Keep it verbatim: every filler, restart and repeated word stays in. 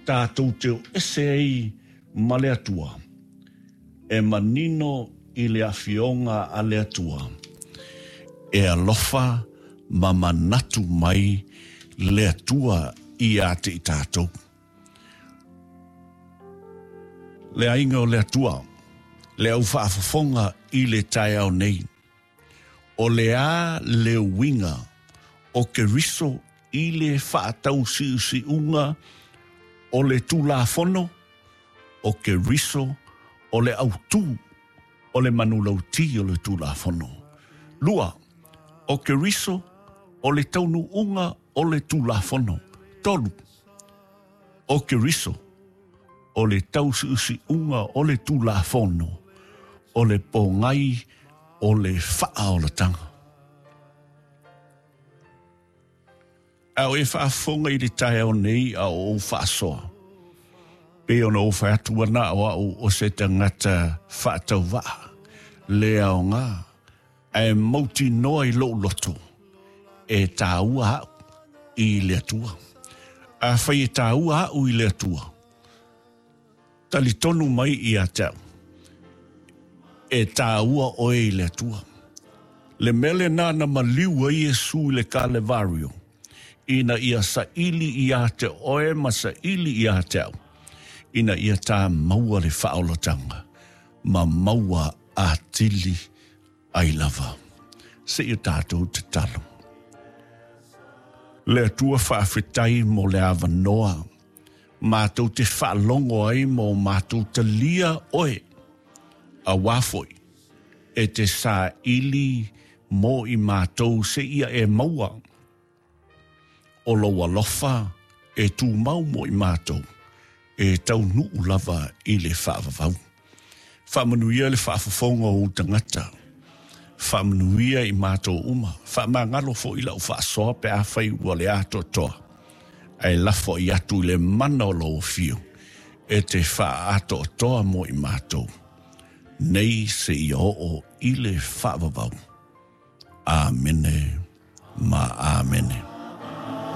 tātou teo ese ei ma le atua. E manino i le afionga a le atua. E alofa ma manatu mai le atua i ate i tātou. Le ainga o le atua, le au whaafafonga i le tai au nei. O le a le winga, o ke riso i le whaatau si usi unga, o le tūlafono, o ke riso, o le autu, o le manulauti o le tūlafono. Lua, o ke riso, o le taunu unga, o le tūlafono. Tolu, o ke riso, o le tausi usi unga, o le tūlafono, o le pongai, o le whaa o le tanga. Au e whaafonga i le tae au nei a o whaasoa. Pe ono o whaatu ana o au o se tangata whaatau waa. Le au ngā, e mauti noa i lo loto, e tā ua hau i le atua. A whai e tā ua hau i le atua. Tali tonu mai i a tau. E tā ua oe i le atua. Le mele nana maliu ai e su le kale vario. Ina ia sa ili i a te oe ma sa ili i a tau. Ina ia tā maua le whaolotanga. Ma maua a tili ai lava. Se i tātou te talo. Le atua whaafetai mo le awa noa. Mātou te whaalongo ai mo mātou te lia oe. A wafoi. E te sa ili mo i mātou se ia e maua. O loa lofa e tū mau mo i mātou. E tau nuu lava i le whaavavau. Whamanuia le whaafafonga o tangata. Whamanuia i mātou uma. Whamangalo fo i lau whaasoa pe a whai ua le ato toa. Ai lafo i atu le mana o lo fio. E te wha ato toa mo i mātou. Nei se i o i le whaavavau. Amene, ma amene.